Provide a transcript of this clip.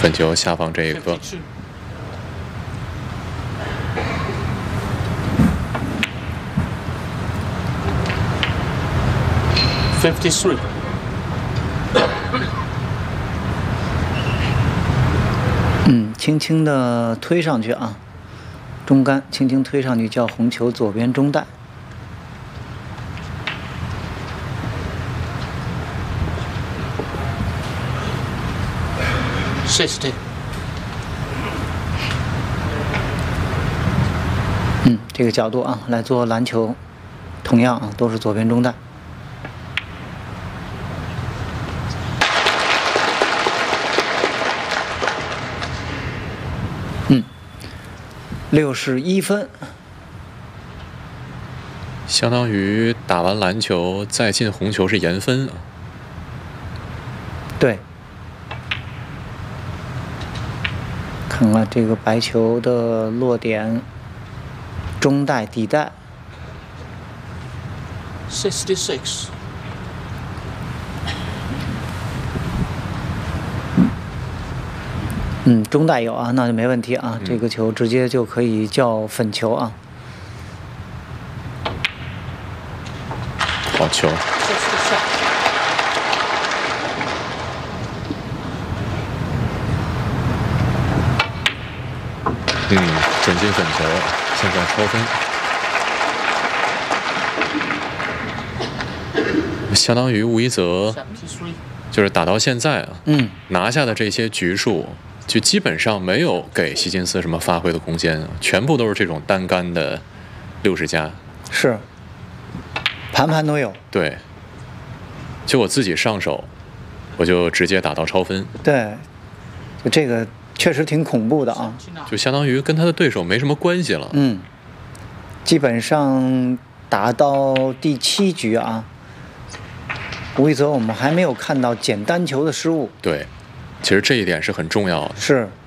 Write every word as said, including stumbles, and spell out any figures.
粉球下方这一个。 fifty-three。 嗯，轻轻的推上去啊，中杆轻轻推上去，叫红球左边中带。 sixty。 嗯，这个角度啊，来做篮球，同样啊，都是左边中带。嗯，六十一分， 相当于打完篮球再进红球是延分啊。 对。看看这个白球的落点，中带、底带。 sixty-six。 嗯，中带有啊，那就没问题啊。 嗯、 这个球直接就可以叫粉球啊。 好球。嗯，准进粉球，现在超分，相当于吴一泽就是打到现在啊， 嗯， 拿下的这些局数，就基本上没有给希金斯什么发挥的空间，全部都是这种单杆的六十加， 是，盘盘都有。 对，就我自己上手，我就直接打到超分。 对，就这个。确实挺恐怖的啊， 就相当于跟他的对手没什么关系了。 嗯，基本上打到第七局啊，吴一泽我们还没有看到捡单球的失误。 对，其实这一点是很重要的。 是。